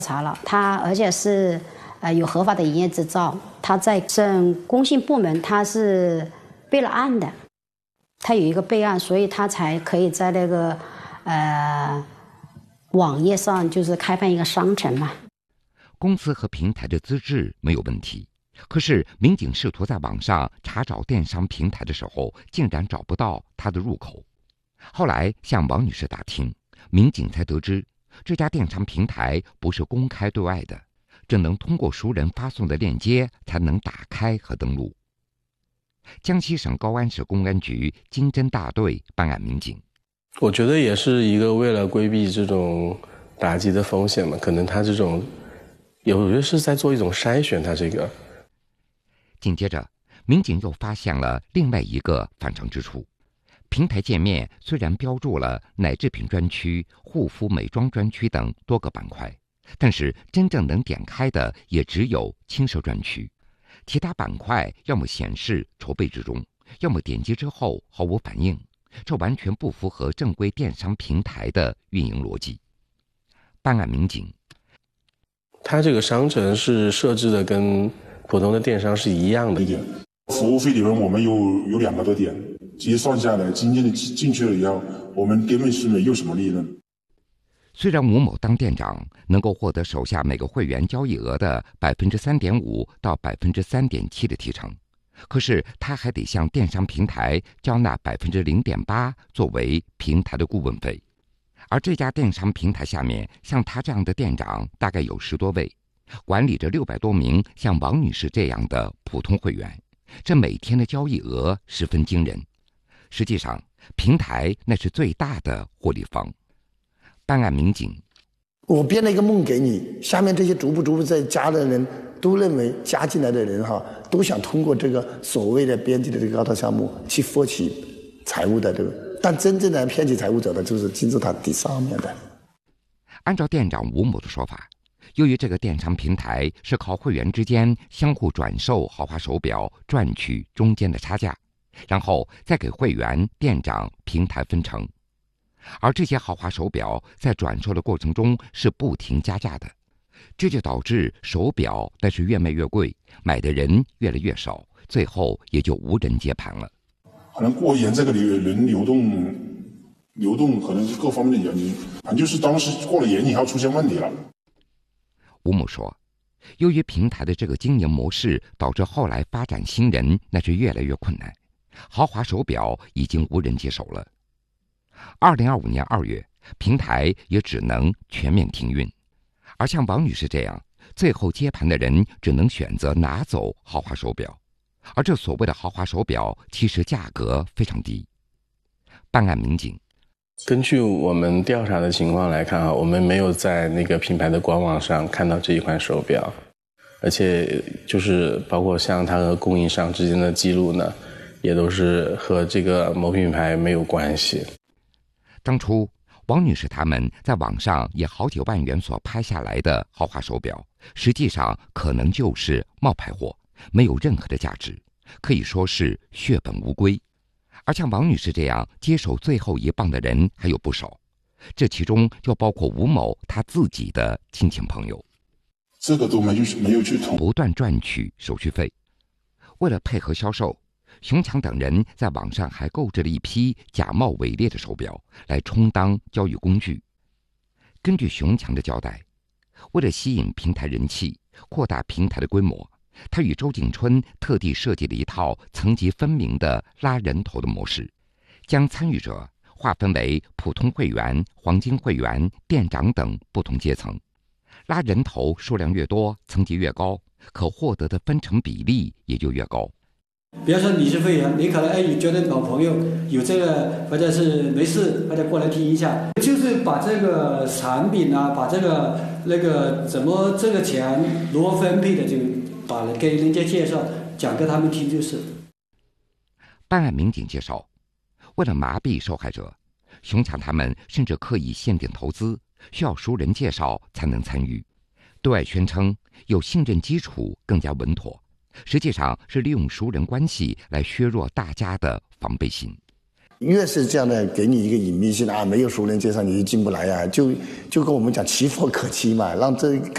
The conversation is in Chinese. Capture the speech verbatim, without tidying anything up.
查了，他而且是呃有合法的营业执照，他在省工信部门他是备了案的，他有一个备案，所以他才可以在那个呃网页上就是开办一个商城嘛。 公司和平台的资质没有问题，可是民警试图在网上查找电商平台的时候，竟然找不到它的入口。后来向王女士打听，民警才得知这家电商平台不是公开对外的，只能通过熟人发送的链接才能打开和登录。江西省高安市公安局经侦大队办案民警， 我觉得也是一个为了规避这种打击的风险嘛，可能他这种有的是在做一种筛选，他这个。 紧接着，民警又发现了另外一个反常之处。平台界面虽然标注了奶制品专区、护肤美妆专区等多个板块，但是真正能点开的也只有轻奢专区，其他板块要么显示筹备之中，要么点击之后毫无反应，这完全不符合正规电商平台的运营逻辑。办案民警， 它这个商城是设置的跟普通的电商是一样的。 服务费里面我们有有两个多点，结算下来，今天的进去了以后，我们根本是没有什么利润。 虽然吴某当店长能够获得手下每个会员交易额的百分之三点五到百分之三点七的提成，可是他还得向电商平台交纳百分之零点八作为平台的顾问费。而这家电商平台下面，像他这样的店长大概有十多位，管理着六百多名像王女士这样的普通会员。这每天的交易额十分惊人，实际上平台那是最大的获利方。办案民警， 我编了一个梦给你，下面这些逐步逐步在加的人都认为加进来的人哈，都想通过这个所谓的编辑的这个高端项目去获取财务的，对吧？但真正的骗取财务者的就是金字塔第上面的。 按照店长吴某的说法，由于这个电商平台是靠会员之间相互转售豪华手表赚取中间的差价，然后再给会员、店长、平台分成，而这些豪华手表在转售的过程中是不停加价的，这就导致手表那是越卖越贵，买的人越来越少，最后也就无人接盘了。 可能过严这个人流动流动可能是各方面的原因，反正就是当时过了严以后出现问题了。 吴某说，由于平台的这个经营模式，导致后来发展新人那是越来越困难，豪华手表已经无人接手了。二零二五年二月，平台也只能全面停运，而像王女士这样，最后接盘的人只能选择拿走豪华手表，而这所谓的豪华手表其实价格非常低。办案民警， 根据我们调查的情况来看啊，我们没有在那个品牌的官网上看到这一款手表，而且就是包括像它和供应商之间的记录呢，也都是和这个某品牌没有关系。 当初王女士他们在网上以好几万元所拍下来的豪华手表，实际上可能就是冒牌货，没有任何的价值，可以说是血本无归。而像王女士这样接手最后一棒的人还有不少，这其中就包括吴某他自己的亲戚朋友， 这个都没有没有去通， 不断赚取手续费。为了配合销售，熊强等人在网上还购置了一批假冒伪劣的手表来充当交易工具。根据熊强的交代，为了吸引平台人气，扩大平台的规模，他与周景春特地设计了一套层级分明的拉人头的模式，将参与者划分为普通会员、黄金会员、店长等不同阶层。拉人头数量越多，层级越高，可获得的分成比例也就越高。 比方说你是会员，你可能哎，你觉得老朋友有这个，或者是没事，或者过来听一下，就是把这个产品啊，把这个那个怎么这个钱如何分配的，就把给人家介绍，讲给他们听就是。 办案民警介绍，为了麻痹受害者，熊强他们甚至刻意限定投资，需要熟人介绍才能参与，对外宣称有信任基础更加稳妥，实际上是利用熟人关系来削弱大家的防备心。 越是这样的给你一个隐秘性啊，没有熟人介绍你就进不来啊，就就跟我们讲奇货可期嘛，让这